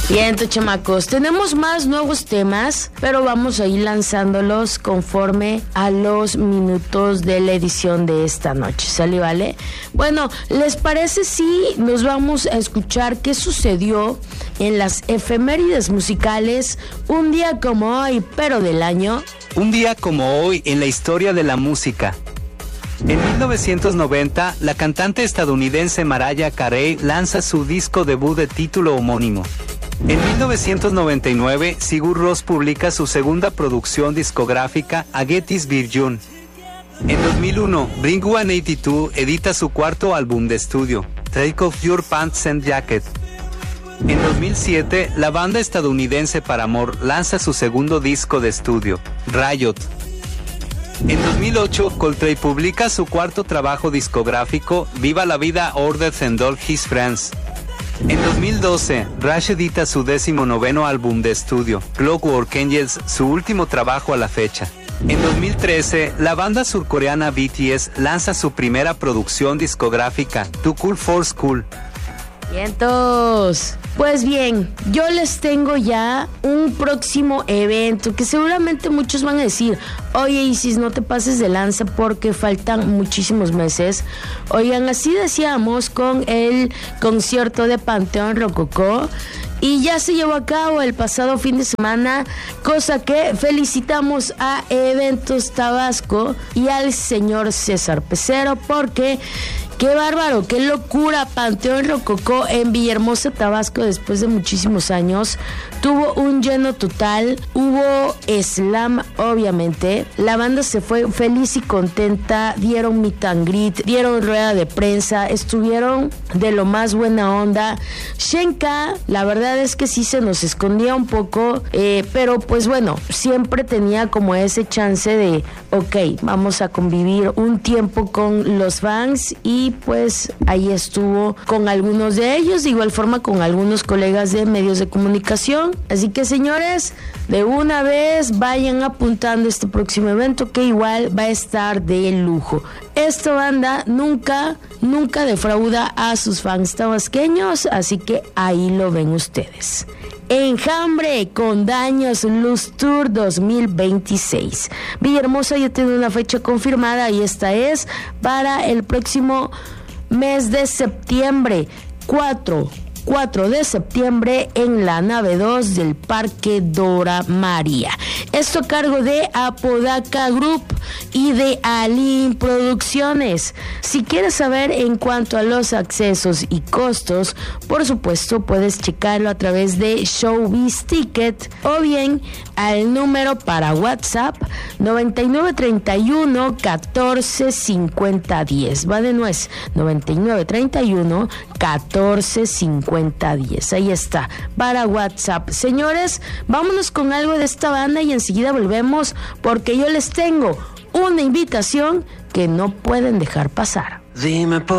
Bien, chamacos, tenemos más nuevos temas, pero vamos a ir lanzándolos conforme a los minutos de la edición de esta noche, ¿sale, vale? Bueno, ¿les parece si nos vamos a escuchar qué sucedió en las efemérides musicales un día como hoy, pero del año? Un día como hoy en la historia de la música. En 1990, la cantante estadounidense Mariah Carey lanza su disco debut de título homónimo. En 1999, Sigur Rós publica su segunda producción discográfica, A Get Is Virgin. En 2001, Blink-182 edita su cuarto álbum de estudio, Take Off Your Pants and Jacket. En 2007, la banda estadounidense Paramore lanza su segundo disco de estudio, Riot. En 2008, Coldplay publica su cuarto trabajo discográfico, Viva la Vida Ordered and All His Friends. En 2012, Rush edita su 19º álbum de estudio, Clockwork Angels, su último trabajo a la fecha. En 2013, la banda surcoreana BTS lanza su primera producción discográfica, Too Cool for School. Vientos. Pues bien, yo les tengo ya un próximo evento que seguramente muchos van a decir, oye Isis, no te pases de lanza porque faltan muchísimos meses. Oigan, así decíamos con el concierto de Panteón Rococó y ya se llevó a cabo el pasado fin de semana, cosa que felicitamos a Eventos Tabasco y al señor César Pecero porque qué bárbaro, qué locura. Panteón Rococó en Villahermosa, Tabasco, después de muchísimos años, tuvo un lleno total, hubo slam, obviamente. La banda se fue feliz y contenta, dieron meet and greet, dieron rueda de prensa, estuvieron de lo más buena onda. Shenka, la verdad es que sí se nos escondía un poco, pero pues bueno, siempre tenía como ese chance de, ok, vamos a convivir un tiempo con los fans y pues ahí estuvo con algunos de ellos, de igual forma con algunos colegas de medios de comunicación. Así que señores, de una vez vayan apuntando este próximo evento que igual va a estar de lujo. Esta banda nunca defrauda a sus fans tabasqueños, así que ahí lo ven ustedes. Enjambre con Daños Luz Tour 2026. Villahermosa ya tiene una fecha confirmada y esta es para el próximo mes de septiembre, 4 de septiembre en la nave 2 del Parque Dora María. Esto a cargo de Apodaca Group y de Alim Producciones. Si quieres saber en cuanto a los accesos y costos, por supuesto puedes checarlo a través de Showbiz Ticket o bien al número para WhatsApp 9931 14 50 10. Va de nuez, 9931 14 50 10. Ahí está, para WhatsApp. Señores, vámonos con algo de esta banda y enseguida volvemos porque yo les tengo una invitación que no pueden dejar pasar. Dime por